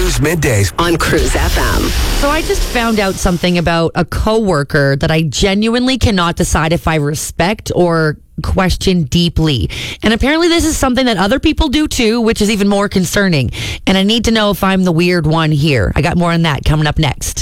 Cruise Middays on Cruise FM. So I just found out something about a coworker that I genuinely cannot decide if I respect or question deeply. And apparently this is something that other people do too, which is even more concerning. And I need to know if I'm the weird one here. I got more on that coming up next.